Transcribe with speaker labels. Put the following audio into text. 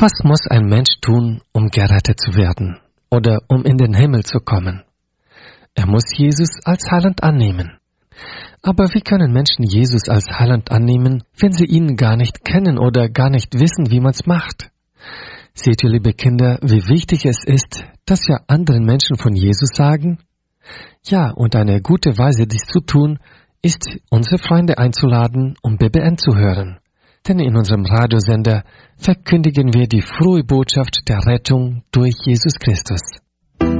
Speaker 1: Was muss ein Mensch tun, um gerettet zu werden oder um in den Himmel zu kommen? Er muss Jesus als Heiland annehmen. Aber wie können Menschen Jesus als Heiland annehmen, wenn sie ihn gar nicht kennen oder gar nicht wissen, wie man's macht? Seht ihr, liebe Kinder, wie wichtig es ist, dass wir anderen Menschen von Jesus sagen? Ja, und eine gute Weise, dies zu tun, ist, unsere Freunde einzuladen, um BBN zu hören. Denn in unserem Radiosender verkündigen wir die frohe Botschaft der Rettung durch Jesus Christus.